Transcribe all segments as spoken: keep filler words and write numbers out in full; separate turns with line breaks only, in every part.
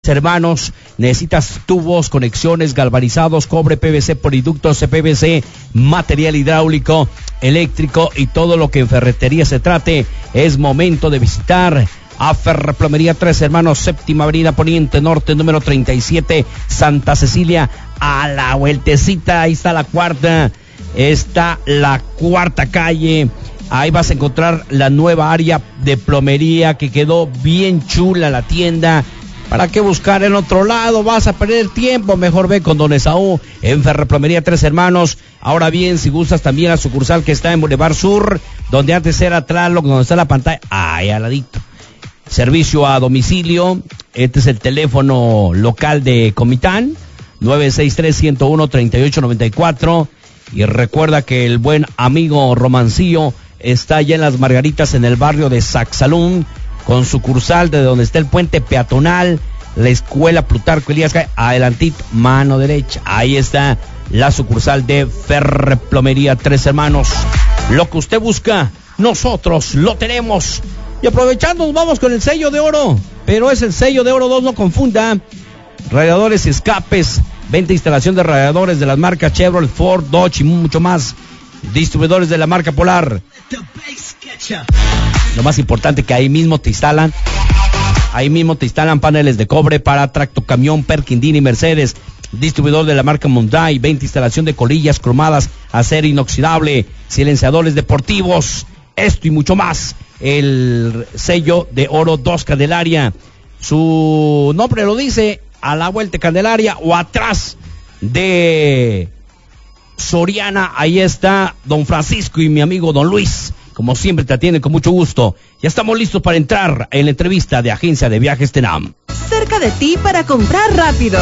hermanos. Necesitas tubos, conexiones, galvanizados, cobre, P V C, poliductos, C P V C, material hidráulico, eléctrico y todo lo que en ferretería se trate. Es momento de visitar a Ferreplomería Tres Hermanos, séptima avenida Poniente Norte, número treinta y siete, Santa Cecilia, a la vueltecita. Ahí está la cuarta, está la cuarta calle. Ahí vas a encontrar la nueva área de plomería que quedó bien chula la tienda. ¿Para qué buscar en otro lado? Vas a perder tiempo. Mejor ve con Don Esaú en Ferreplomería Tres Hermanos. Ahora bien, si gustas también la sucursal que está en Boulevard Sur, donde antes era Tlaloc, donde está la pantalla, ahí al ladito. Servicio a domicilio. Este es el teléfono local de Comitán, nueve seis tres, uno cero uno, tres ocho nueve cuatro. Y recuerda que el buen amigo Romancillo está allá en Las Margaritas, en el barrio de Saxalún, con sucursal de donde está el puente peatonal, la escuela Plutarco Elías, adelantito, mano derecha. Ahí está la sucursal de Ferreplomería Tres Hermanos. Lo que usted busca, nosotros lo tenemos. Y aprovechando, nos vamos con el sello de oro, pero es el sello de oro dos, no confunda. Radiadores y escapes, venta e instalación de radiadores de las marcas Chevrolet, Ford, Dodge y mucho más. Distribuidores de la marca Polar. Lo más importante, que ahí mismo te instalan ahí mismo te instalan paneles de cobre para tractocamión, Perkindin y Mercedes. Distribuidor de la marca Hyundai, venta e instalación de colillas cromadas, acero inoxidable, silenciadores deportivos, esto y mucho más. El sello de oro dos Candelaria, su nombre lo dice, a la vuelta de Candelaria o atrás de Soriana. Ahí está Don Francisco y mi amigo Don Luis, como siempre te atienden con mucho gusto. Ya estamos listos para entrar en la entrevista de Agencia de Viajes Tenam.
Cerca de ti para comprar rápido.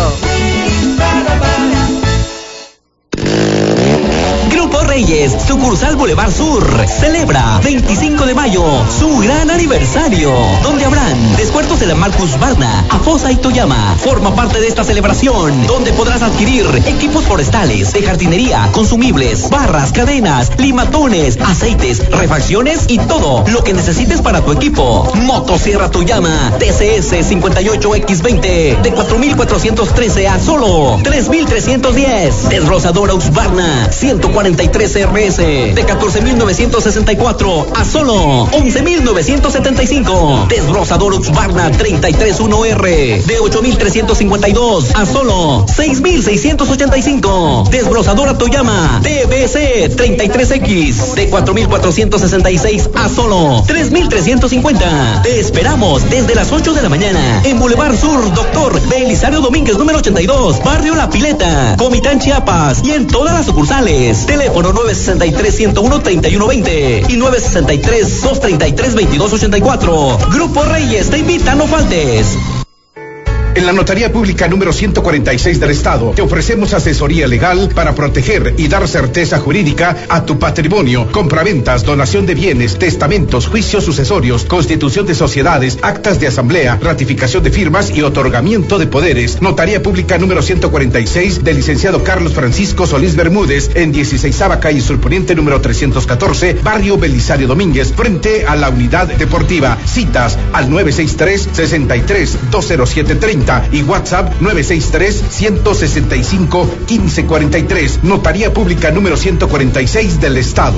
Grupo Reyes, sucursal Boulevard Sur, celebra veinticinco de mayo su gran aniversario, donde habrán descuentos de la Marcus Barna, Afosa y Toyama. Forma parte de esta celebración, donde podrás adquirir equipos forestales, de jardinería, consumibles, barras, cadenas, limatones, aceites, refacciones y todo lo que necesites para tu equipo. Motosierra Toyama T C S cincuenta y ocho equis veinte de cuatro mil cuatrocientos trece a solo tres mil trescientos diez. Desbrozadora Husqvarna ciento cuarenta y tres R S de catorce mil novecientos sesenta y cuatro a solo once mil novecientos setenta y cinco. Desbrozador Husqvarna treinta y tres uno R de ocho mil trescientos cincuenta y dos a solo seis mil seiscientos ochenta y cinco. Desbrozadora Toyama T B C treinta y tres equis de cuatro mil cuatrocientos sesenta y seis a solo tres mil trescientos cincuenta. Te esperamos desde las ocho de la mañana en Boulevard Sur, Doctor Belisario Domínguez, número ochenta y dos, Barrio La Pileta, Comitán, Chiapas, y en todas las sucursales. Teléfono nueve seis tres, uno cero uno, tres uno dos cero y nueve seis tres, dos tres tres, veintidós ochenta y cuatro. Grupo Reyes te invita, no faltes.
En la Notaría Pública número ciento cuarenta y seis del Estado te ofrecemos asesoría legal para proteger y dar certeza jurídica a tu patrimonio, compraventas, donación de bienes, testamentos, juicios sucesorios, constitución de sociedades, actas de asamblea, ratificación de firmas y otorgamiento de poderes. Notaría Pública número ciento cuarenta y seis del licenciado Carlos Francisco Solís Bermúdez, en dieciseisava calle Surponiente número trescientos catorce, Barrio Belisario Domínguez, frente a la Unidad Deportiva. Citas al nueve seis tres, sesenta y tres, dos cero siete, treinta y WhatsApp nueve seis tres, ciento sesenta y cinco, quince cuarenta y tres. Notaría Pública número ciento cuarenta y seis del Estado.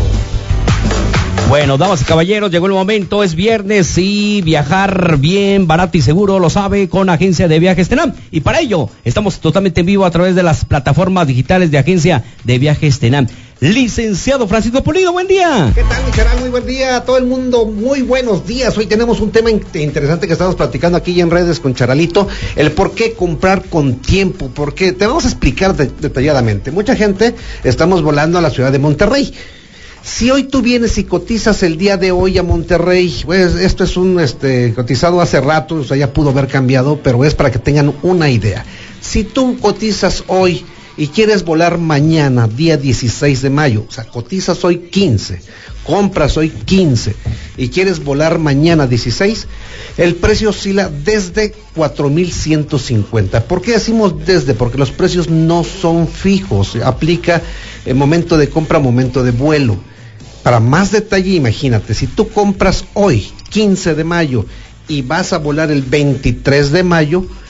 Bueno, damas y caballeros, llegó el momento, es viernes y viajar bien, barato y seguro lo sabe con Agencia de Viajes Tenam. Y para ello estamos totalmente en vivo a través de las plataformas digitales de Agencia de Viajes Tenam. Licenciado Francisco Pulido, buen día.
¿Qué tal, mi canal? Muy buen día a todo el mundo, muy buenos días. Hoy tenemos un tema interesante que estamos platicando aquí en redes con Charalito, el por qué comprar con tiempo, porque te vamos a explicar de, detalladamente. Mucha gente estamos volando a la ciudad de Monterrey. Si hoy tú vienes y cotizas el día de hoy a Monterrey, pues esto es un este cotizado hace rato, o sea, ya pudo haber cambiado, pero es para que tengan una idea. Si tú cotizas hoy y quieres volar mañana, día dieciséis de mayo, o sea, cotizas hoy quince, compras hoy quince y quieres volar mañana dieciséis, el precio oscila desde cuatro mil ciento cincuenta. ¿Por qué decimos desde? Porque los precios no son fijos, aplica el momento de compra, momento de vuelo. Para más detalle, imagínate, si tú compras hoy, quince de mayo, y vas a volar el veintitrés de mayo,